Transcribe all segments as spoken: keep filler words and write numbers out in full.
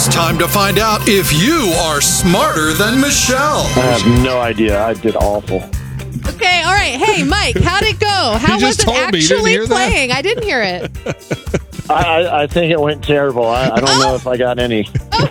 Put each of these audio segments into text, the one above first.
time to find out if you are smarter than Michelle. I have no idea. I did awful. Okay, all right. Hey, Mike, how'd it go? How You just was it told me. You didn't actually hear that? playing? I didn't hear it. I, I, I think it went terrible. I, I don't know if I got any.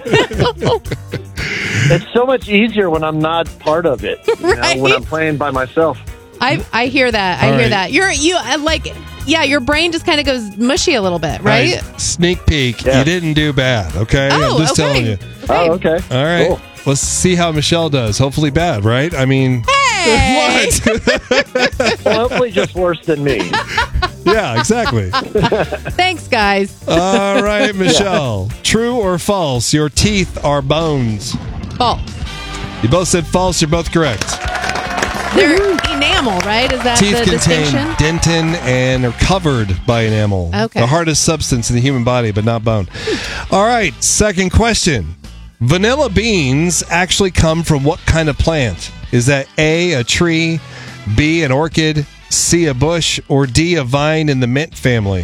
It's so much easier when I'm not part of it. You know, Right. when I'm playing by myself. I I hear that. I All hear right. that. You're you uh, like yeah. Your brain just kind of goes mushy a little bit, right? Sneak peek. Yeah. You didn't do bad, okay? Oh, I'm just okay. telling you. Oh, okay. All right. Cool. Let's see how Michelle does. Hopefully bad, right? I mean, Hey! what? Well, hopefully just worse than me. Yeah, exactly. Thanks, guys. All right, Michelle. True or false? Your teeth are bones. False. You both said false. You're both correct. They're enamel, right? Is that Teeth the contain distinction? dentin and are covered by enamel. Okay. The hardest substance in the human body, but not bone. All right, second question. Vanilla beans actually come from what kind of plant? Is that A, a tree, B, an orchid, C, a bush, or D, a vine in the mint family?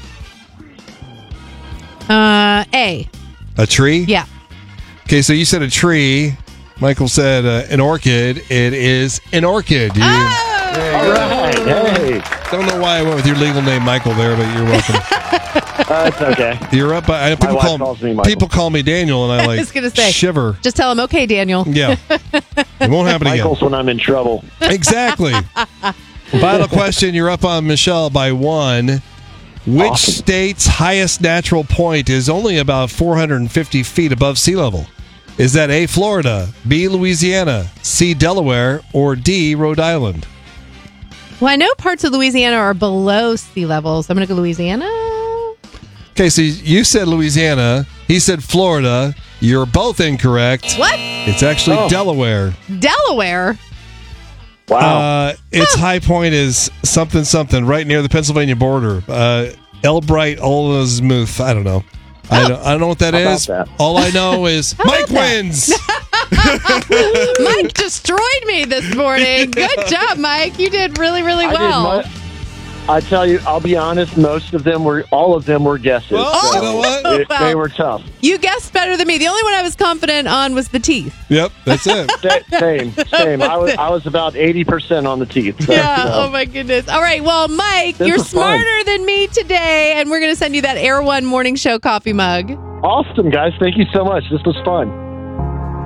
Uh, A. A tree? Yeah. Okay, so you said a tree. Michael said uh, an orchid. It is an orchid. You, Oh! All right. Hey. Don't know why I went with your legal name, Michael, there, but you're welcome. Uh, it's okay. You're up. I, people wife call calls me Michael. people call me Daniel, and I like was gonna say. shiver. Just tell him, okay, Daniel. Yeah, it won't happen Michael's when I'm in trouble. again. Exactly. Final question. You're up on Michelle by one. Which Awesome. state's highest natural point is only about four hundred fifty feet above sea level? Is that A, Florida, B, Louisiana, C, Delaware, or D, Rhode Island? Well, I know parts of Louisiana are below sea level, so I'm going to go Louisiana. Okay, so you said Louisiana. He said Florida. You're both incorrect. What? It's actually Oh. Delaware. Delaware? Wow. Uh, its high point is something something right near the Pennsylvania border. Uh, Elbright Olmsmuth. I don't know. I don't, I don't know what that How about is. that? All I know is Mike about that? wins. Mike destroyed me this morning. Good job, Mike. You did really, really I did well. not- I tell you, I'll be honest. Most of them were, all of them were guesses. Well, so you know what? it- Well. they were tough. You guessed better than me. The only one I was confident on was the teeth. Yep, that's it. Sa- Same, same. I was, I was about eighty percent on the teeth. So, Yeah. so. Oh my goodness. All right. Well, Mike, This you're was fun. smarter than me today, and we're going to send you that Air One Morning Show coffee mug. Awesome, guys. Thank you so much. This was fun.